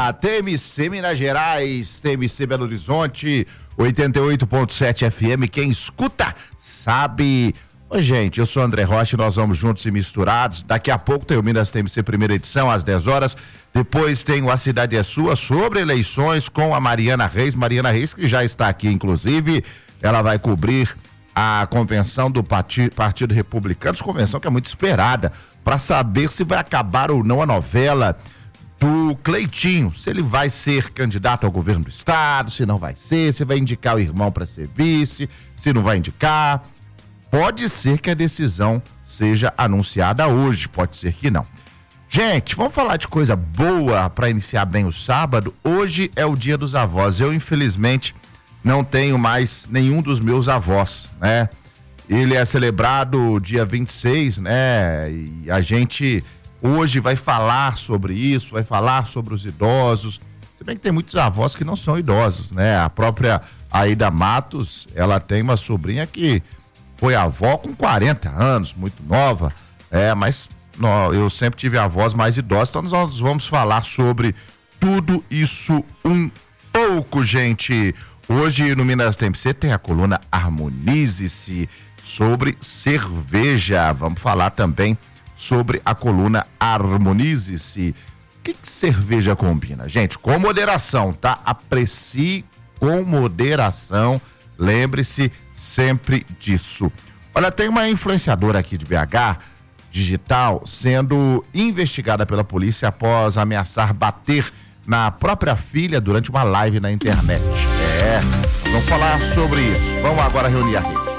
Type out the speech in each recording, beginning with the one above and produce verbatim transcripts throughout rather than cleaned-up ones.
Opa, T M C Minas Gerais, T M C Belo Horizonte, oitenta e oito ponto sete F M, quem escuta sabe. Oi, gente, eu sou André Rocha e nós vamos juntos e misturados. Daqui a pouco tem o Minas T M C primeira edição, às dez horas. Depois tem o A Cidade é Sua, sobre eleições, com a Mariana Reis. Mariana Reis, que já está aqui, inclusive, ela vai cobrir a convenção do Partido, Partido Republicano, convenção que é muito esperada, para saber se vai acabar ou não a novela do Cleitinho, se ele vai ser candidato ao governo do estado, se não vai ser, se vai indicar o irmão para ser vice, se não vai indicar. Pode ser que a decisão seja anunciada hoje, pode ser que não. Gente, vamos falar de coisa boa para iniciar bem o sábado. Hoje é o Dia dos Avós. Eu, infelizmente, não tenho mais nenhum dos meus avós, né? Ele é celebrado dia vinte e seis, né? E a gente hoje vai falar sobre isso, vai falar sobre os idosos. Se bem que tem muitos avós que não são idosos, né? A própria Aida Matos, ela tem uma sobrinha que foi avó com quarenta anos, muito nova, é, mas não, eu sempre tive avós mais idosos, então nós vamos falar sobre tudo isso um pouco, gente. Hoje no Minas T M C tem a coluna Harmonize-se sobre cerveja. Vamos falar também sobre a coluna Harmonize-se. O que, que cerveja combina? Gente, com moderação, tá? Aprecie com moderação. Lembre-se sempre disso. Olha, tem uma influenciadora aqui de B H, digital, sendo investigada pela polícia após ameaçar bater na própria filha durante uma live na internet. É, vamos falar sobre isso. Vamos agora reunir a rede.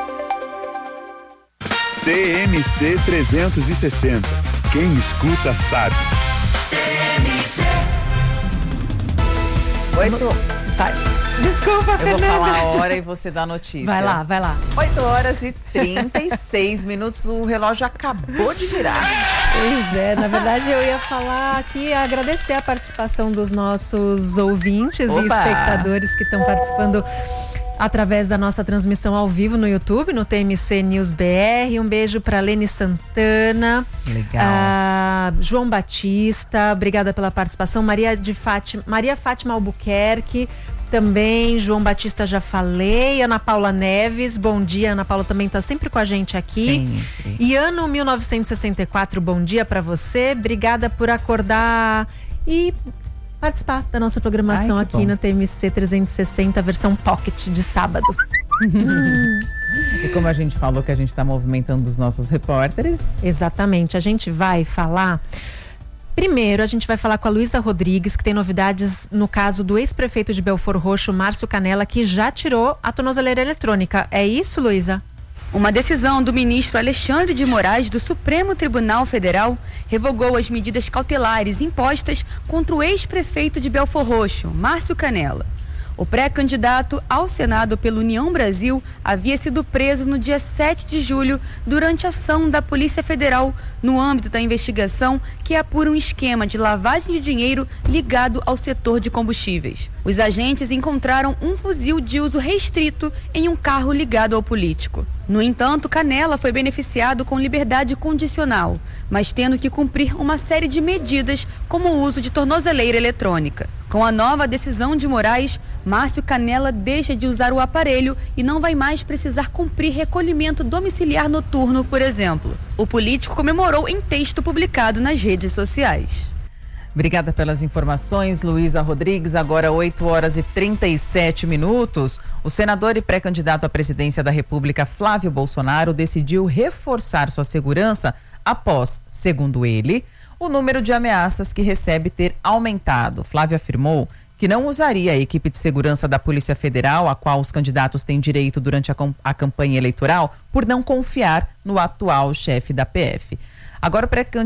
T M C trezentos e sessenta. Quem escuta sabe. T M C. Oito. Vai. Desculpa, Eu Fernanda. vou falar a hora e você dá a notícia. Vai lá, vai lá. oito horas e trinta e seis minutos. O relógio acabou de virar. Pois é, na verdade eu ia falar aqui, agradecer a participação dos nossos ouvintes Opa. e espectadores que estão participando através da nossa transmissão ao vivo no YouTube, no T M C News B R. Um beijo para Lene Santana. Legal. Ah, João Batista, obrigada pela participação. Maria de Fátima, Maria Fátima Albuquerque também. João Batista já falei. Ana Paula Neves, bom dia. Ana Paula também está sempre com a gente aqui. Sempre. E ano mil novecentos e sessenta e quatro, bom dia para você. Obrigada por acordar e participar da nossa programação. Ai, que aqui bom. na T M C trezentos e sessenta, versão Pocket de sábado. E como a gente falou que a gente está movimentando os nossos repórteres. Exatamente, a gente vai falar. Primeiro, a gente vai falar com a Luísa Rodrigues, que tem novidades no caso do ex-prefeito de Belford Roxo, Márcio Canela, que já tirou a tornozeleira eletrônica. É isso, Luísa? Uma decisão do ministro Alexandre de Moraes do Supremo Tribunal Federal revogou as medidas cautelares impostas contra o ex-prefeito de Belford Roxo, Márcio Canela. O pré-candidato ao Senado pela União Brasil havia sido preso no dia sete de julho durante a ação da Polícia Federal no âmbito da investigação que apura um esquema de lavagem de dinheiro ligado ao setor de combustíveis. Os agentes encontraram um fuzil de uso restrito em um carro ligado ao político. No entanto, Canela foi beneficiado com liberdade condicional, mas tendo que cumprir uma série de medidas como o uso de tornozeleira eletrônica. Com a nova decisão de Moraes, Márcio Canela deixa de usar o aparelho e não vai mais precisar cumprir recolhimento domiciliar noturno, por exemplo. O político comemorou em texto publicado nas redes sociais. Obrigada pelas informações, Luísa Rodrigues. Agora oito horas e trinta e sete minutos. O senador e pré-candidato à presidência da República, Flávio Bolsonaro, decidiu reforçar sua segurança após, segundo ele, o número de ameaças que recebe ter aumentado. Flávio afirmou que não usaria a equipe de segurança da Polícia Federal, a qual os candidatos têm direito durante a, a campanha eleitoral, por não confiar no atual chefe da P F. Agora o pré-candidato